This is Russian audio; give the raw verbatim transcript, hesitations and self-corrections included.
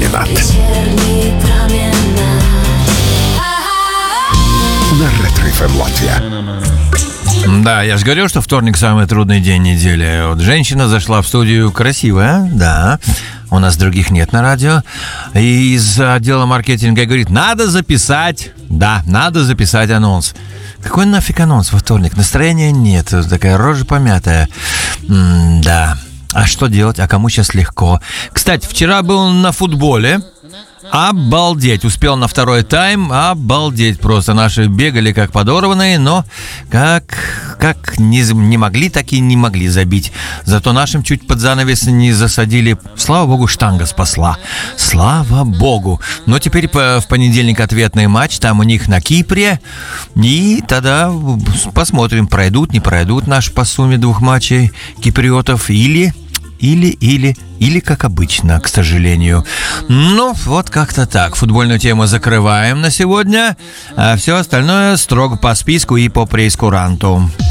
комбинат. На Ретро-эф эм Латвия. Да, я же говорил, что вторник самый трудный день недели. Вот женщина зашла в студию красивая, да. У нас других нет на радио. И из отдела маркетинга говорит, надо записать. Да, надо записать анонс. Какой нафиг анонс во вторник? Настроения нет. Такая рожа помятая. М-да. А что делать? А кому сейчас легко? Кстати, вчера был на футболе. Обалдеть, успел на второй тайм, обалдеть просто. Наши бегали как подорванные, но как, как не, не могли, так и не могли забить. Зато нашим чуть под занавес не засадили. Слава богу, штанга спасла. Слава богу. Но теперь в понедельник ответный матч, там у них на Кипре. И тогда посмотрим, пройдут, не пройдут наши по сумме двух матчей киприотов или... Или, или, или как обычно, к сожалению. Ну, вот как-то так. Футбольную тему закрываем на сегодня. А все остальное строго по списку и по прейскуранту.